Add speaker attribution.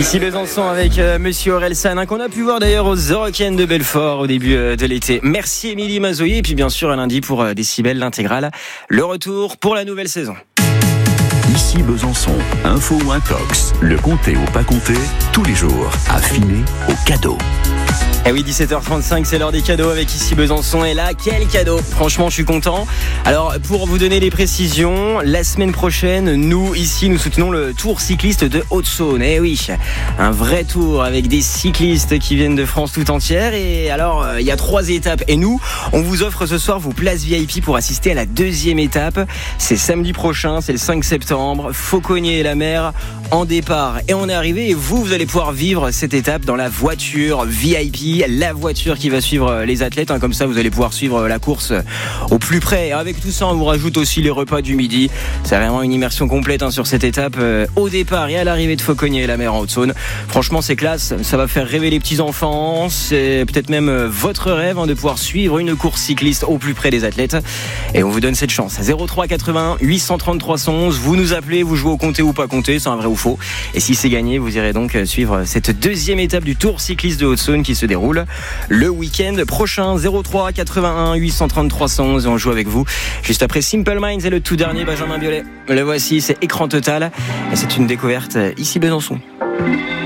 Speaker 1: Ici Besançon avec Monsieur Orelsan, qu'on a pu voir d'ailleurs aux Eurocaines de Belfort au début de l'été. Merci Émilie Mazoyer, et puis bien sûr à lundi pour Décibel l'intégrale. Le retour pour la nouvelle saison.
Speaker 2: Ici Besançon, info ou intox, le compter ou pas compter, tous les jours, affiné au cadeau.
Speaker 1: Eh oui, 17h35, c'est l'heure des cadeaux avec Ici Besançon. Et là, quel cadeau! Franchement, je suis content. Alors, pour vous donner les précisions, la semaine prochaine, nous soutenons le Tour cycliste de Haute-Saône. Eh oui, un vrai tour avec des cyclistes qui viennent de France tout entière. Et alors, il y a 3 étapes. Et nous, on vous offre ce soir vos places VIP pour assister à la 2e étape. C'est samedi prochain, c'est le 5 septembre. Fauconnier-la-Mer en départ et en arrivée. Et vous allez pouvoir vivre cette étape dans la voiture VIP. La voiture qui va suivre les athlètes, comme ça vous allez pouvoir suivre la course au plus près. Et avec tout ça, on vous rajoute aussi les repas du midi. C'est vraiment une immersion complète sur cette étape au départ et à l'arrivée de Fauconnier-la-Mer en Haute-Saône. Franchement, c'est classe, ça va faire rêver les petits enfants. C'est peut-être même votre rêve de pouvoir suivre une course cycliste au plus près des athlètes. Et on vous donne cette chance. 03 81 830 311. Vous nous appelez, vous jouez au compter ou pas compter, c'est un vrai ou faux. Et si c'est gagné, vous irez donc suivre cette 2e étape du Tour cycliste de Haute-Saône qui se déroule le week-end prochain. 03 81 830 311 et on joue avec vous juste après Simple Minds et le tout dernier Benjamin Biolay. Le voici, c'est Écran Total et c'est une découverte ici Besançon.